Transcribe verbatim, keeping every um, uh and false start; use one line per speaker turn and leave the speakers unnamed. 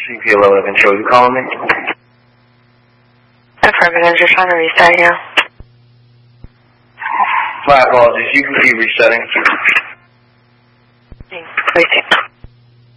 C P eleven show, you calling me?
Affirmative, just trying to reset you.
My apologies, you can keep resetting.
Thanks. Wait.